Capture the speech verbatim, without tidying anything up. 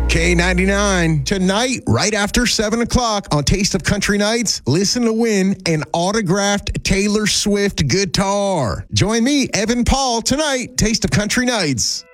K ninety-nine. Tonight, right after seven o'clock on Taste of Country Nights, listen to win an autographed Taylor Swift guitar. Join me, Evan Paul, tonight, Taste of Country Nights.